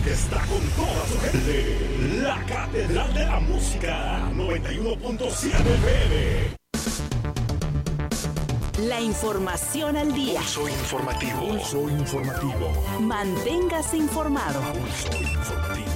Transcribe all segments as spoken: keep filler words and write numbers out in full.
que está con toda su gente. La Catedral de la Música, noventa y uno punto siete F M. La información al día. Pulso informativo. Pulso informativo. Manténgase informado. Pulso informativo.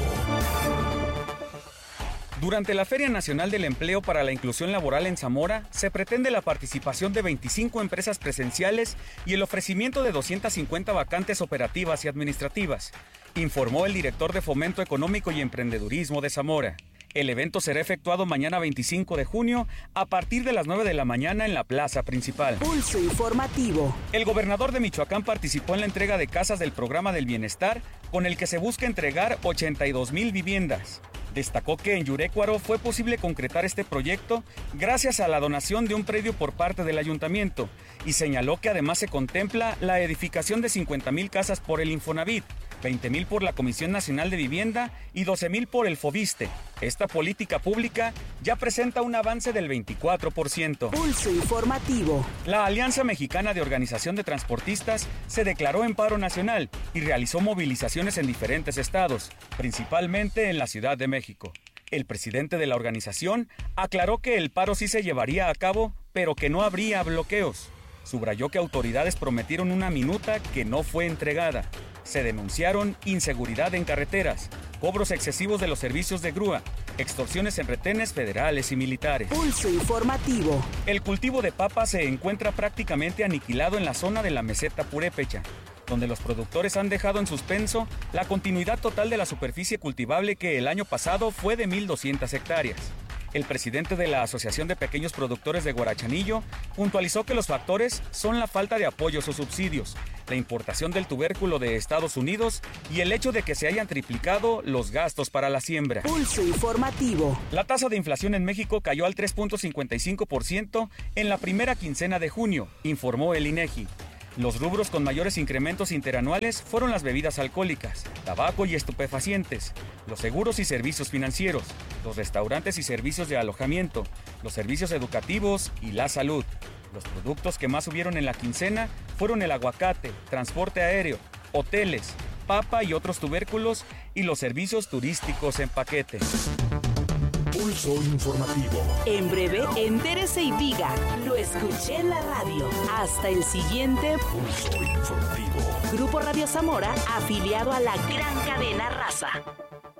Durante la Feria Nacional del Empleo para la Inclusión Laboral en Zamora, se pretende la participación de veinticinco empresas presenciales y el ofrecimiento de doscientas cincuenta vacantes operativas y administrativas, informó el director de Fomento Económico y Emprendedurismo de Zamora. El evento será efectuado mañana veinticinco de junio a partir de las nueve de la mañana en la plaza principal. Pulso informativo. El gobernador de Michoacán participó en la entrega de casas del Programa del Bienestar, con el que se busca entregar ochenta y dos mil viviendas. Destacó que en Yurécuaro fue posible concretar este proyecto gracias a la donación de un predio por parte del ayuntamiento y señaló que además se contempla la edificación de cincuenta mil casas por el Infonavit, veinte mil por la Comisión Nacional de Vivienda y doce mil por el Fobiste. Esta política pública ya presenta un avance del veinticuatro por ciento. Pulso informativo. La Alianza Mexicana de Organización de Transportistas se declaró en paro nacional y realizó movilizaciones en diferentes estados, principalmente en la Ciudad de México. El presidente de la organización aclaró que el paro sí se llevaría a cabo, pero que no habría bloqueos. Subrayó que autoridades prometieron una minuta que no fue entregada. Se denunciaron inseguridad en carreteras, cobros excesivos de los servicios de grúa, extorsiones en retenes federales y militares. Pulso informativo. El cultivo de papa se encuentra prácticamente aniquilado en la zona de la meseta purépecha, donde los productores han dejado en suspenso la continuidad total de la superficie cultivable que el año pasado fue de mil doscientas hectáreas. El presidente de la Asociación de Pequeños Productores de Guarachanillo puntualizó que los factores son la falta de apoyos o subsidios, la importación del tubérculo de Estados Unidos y el hecho de que se hayan triplicado los gastos para la siembra. Pulso informativo. La tasa de inflación en México cayó al tres punto cincuenta y cinco por ciento en la primera quincena de junio, informó el INEGI. Los rubros con mayores incrementos interanuales fueron las bebidas alcohólicas, tabaco y estupefacientes, los seguros y servicios financieros, los restaurantes y servicios de alojamiento, los servicios educativos y la salud. Los productos que más subieron en la quincena fueron el aguacate, transporte aéreo, hoteles, papa y otros tubérculos y los servicios turísticos en paquete. Pulso informativo. En breve, entérese y diga, lo escuché en la radio. Hasta el siguiente Pulso informativo. Grupo Radio Zamora, afiliado a la gran cadena Raza.